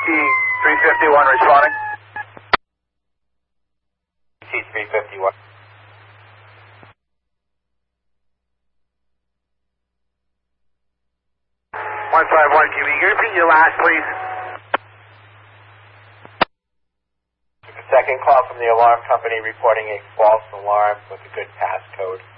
T-351 responding. T-351. 151 QB. Can you repeat your last, please? Took a second call from the alarm company reporting a false alarm with a good passcode.